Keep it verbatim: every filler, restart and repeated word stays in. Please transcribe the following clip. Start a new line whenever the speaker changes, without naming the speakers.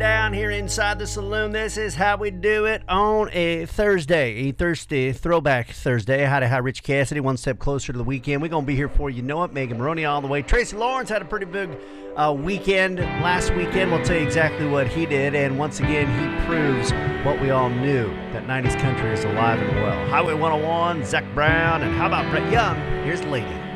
down here inside the saloon. This is how we do it on a Thursday, a Thursday throwback Thursday. Hi to hi, Rich Cassidy, one step closer to the weekend. We're going to be here for you. Know it, Megan Maroney all the way. Tracy Lawrence had a pretty big uh, weekend last weekend. We'll tell you exactly what he did. And once again, he proves what we all knew, that nineties country is alive and well. Highway one oh one, Zac Brown, and how about Brett Young? Here's Lady.